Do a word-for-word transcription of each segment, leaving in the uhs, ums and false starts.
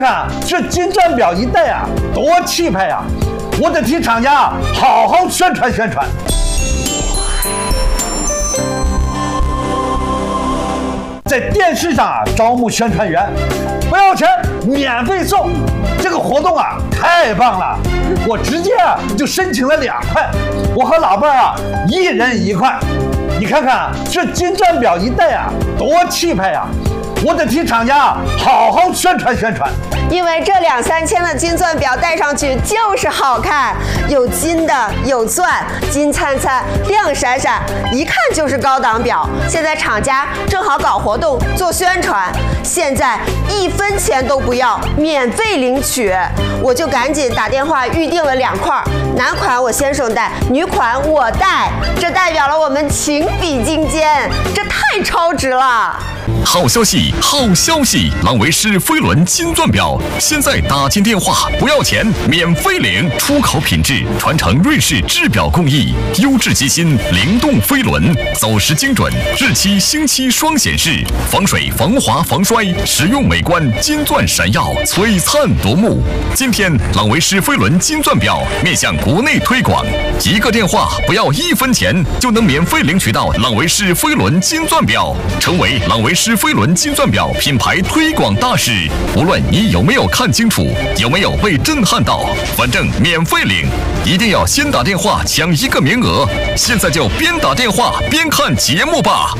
看这金钻表一戴啊，多气派呀！我得替厂家好好宣传宣传。在电视上啊招募宣传员，不要钱，免费送。这个活动啊太棒了，我直接啊就申请了两块，我和老伴儿啊一人一块。你看看这金钻表一戴啊，多气派呀！我得替厂家好好宣传宣传。 因为这两三千的金钻表戴上去就是好看，有金的，有钻，金灿灿，亮闪闪，一看就是高档表。现在厂家正好搞活动做宣传，现在一分钱都不要，免费领取。我就赶紧打电话预定了两块，男款我先生戴，女款我戴，这代表了我们情比金坚，这太超值了。 好消息，好消息！朗维诗飞轮金钻表，现在打进电话不要钱，免费领，出口品质，传承瑞士制表工艺，优质机芯，灵动飞轮，走时精准，日期星期双显示，防水、防滑、防摔，实用美观，金钻闪耀，璀璨夺目。今天朗维诗飞轮金钻表面向国内推广，一个电话不要一分钱，就能免费领取到朗维诗飞轮金钻表，成为朗维诗飞轮金钻表品牌推广大使。无论你有没有看清楚，有没有被震撼到，反正免费领，一定要先打电话抢一个名额。现在就边打电话边看节目吧。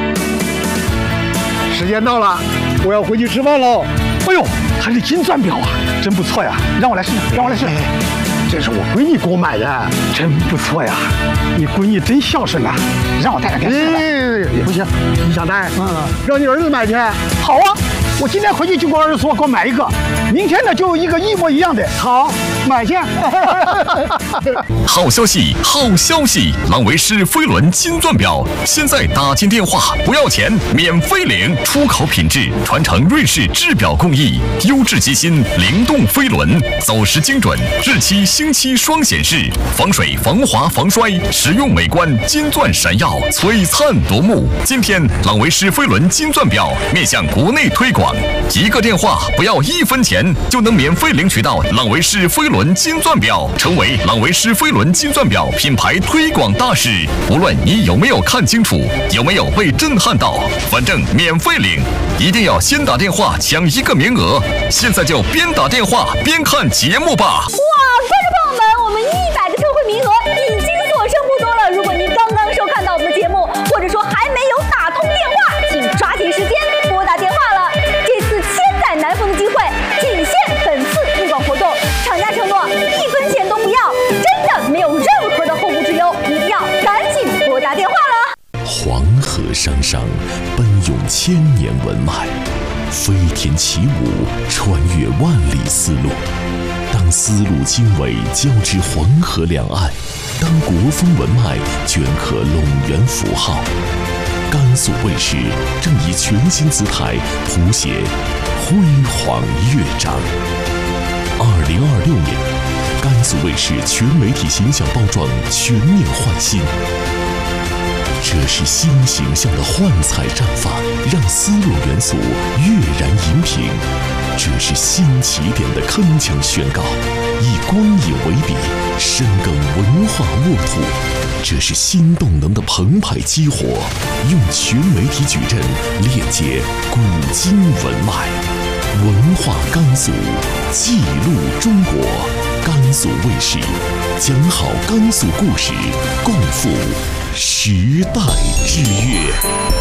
时间到了，我要回去吃饭喽。哎呦，还是金钻表啊，真不错呀！让我来试，让我来试。这是我闺女给我买的，真不错呀！你闺女真孝顺呐，让我带着给她试吧。也不行，你想戴？嗯，让你儿子买去。好啊，我今天回去就跟我儿子说，给我买一个。明天呢，就有一个一模一样的。好，买去。 好消息，好消息！朗维诗飞轮金钻表，现在打进电话不要钱，免费领，出口品质，传承瑞士制表工艺，优质机芯，灵动飞轮，走时精准，日期星期双显示，防水、防滑、防摔，实用美观，金钻闪耀，璀璨夺目。今天朗维诗飞轮金钻表面向国内推广，一个电话不要一分钱，就能免费领取到朗维诗飞轮金钻表，成为朗维诗飞轮金钻表品牌推广大使。无论你有没有看清楚，有没有被震撼到，反正免费领，一定要先打电话抢一个名额。现在就边打电话边看节目吧。 哇，观众朋友们，我们一百个特惠名额已经所剩不多了。如果您刚刚收看到我们的节目，或者说还没有打通电话，请抓紧时间拨打电话了。这次千载难逢的机会，仅限本次推广活动，厂家承诺一分钱都不要，真的没有任何的后顾之忧，一定要赶紧拨打电话了。 黄河汤汤，奔涌千年文脉，飞天起舞，穿越万里丝路。当丝路经纬交织黄河两岸，当国风文脉镌刻陇源符号，甘肃卫视正以全新姿态谱写辉煌乐章。二零二六年，甘肃卫视全媒体形象包装全面换新。这是新形象的幻彩绽放，让丝路元素跃然荧屏。这是新起点的铿锵宣告，以光影为笔，深耕文化沃土。这是新动能的澎湃激活，用全媒体矩阵链接古今文脉，文化甘肃，记录中国。甘肃卫视讲好甘肃故事，共赴时代之乐。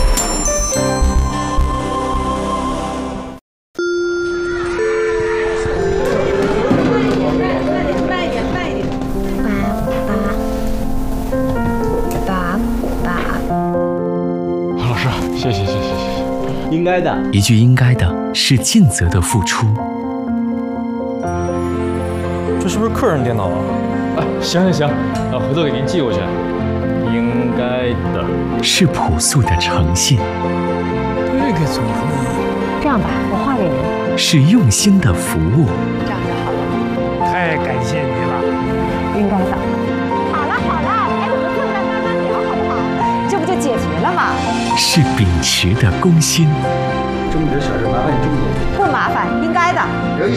谢谢谢谢谢谢，应该的。 一句应该的是尽责的付出。 这是不是客人电脑啊？啊，行行行，啊，回头给您寄过去。应该的是朴素的诚信。 这个组合， 这样吧，我画给您。 是用心的服务。 这样就好了。 太感谢你了。 应该的。好了好了，还怎么做到慢慢聊好不好？这不就解决了吗？ 是秉持的公心。 这么点小事麻烦你这么多。 不麻烦，应该的。 刘医